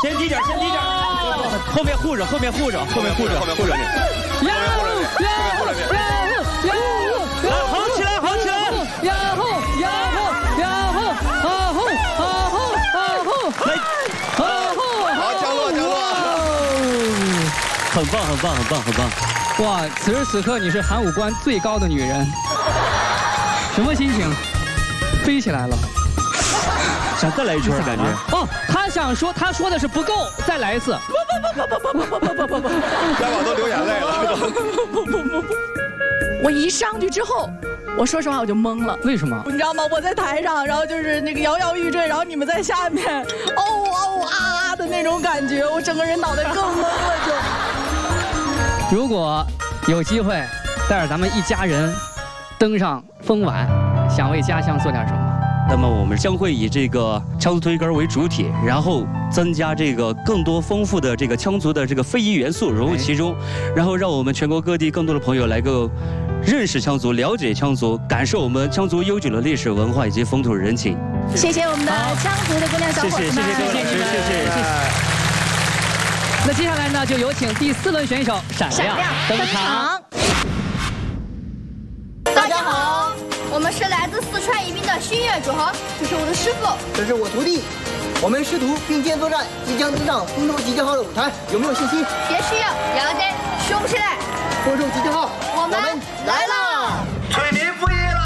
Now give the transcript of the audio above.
先低点，先低点，后面护着，后面护着，后面护着，后面护着。好起来，好起来！ 好，降落，降落。 很棒，很棒，很棒，很棒！ 哇，此时此刻你是函谷关最高的女人，什么心情？飞起来了。 想再来一圈感觉。 哦，他想说，他说的是不够，再来一次。 嘉宝都流眼泪了。 我一上去之后，我说实话我就懵了。 为什么？ 你知道吗？我在台上，然后就是那个摇摇欲坠，然后你们在下面，哦哦啊的那种感觉，我整个人脑袋更懵了就。 如果有机会带着咱们一家人登上风晚，想为家乡做点什么？ 那么我们将会以这个羌族推根为主体，然后增加这个更多丰富的这个羌族的这个非遗元素融入其中，然后让我们全国各地更多的朋友来够认识羌族、了解羌族、感受我们羌族悠久的历史文化以及风土人情。 谢谢我们的羌族的姑娘小伙子们， 谢谢各位老师，谢谢。 那接下来呢，就有请第4轮选手闪亮登场。 大家好，我们是来自四川宜宾的新月主航，这是我的师傅， 这是我徒弟，我们师徒并肩作战，即将登上丰收集结号的舞台，有没有信心？ 别需要，要得，凶起来！ 丰收集结号， 我们来了。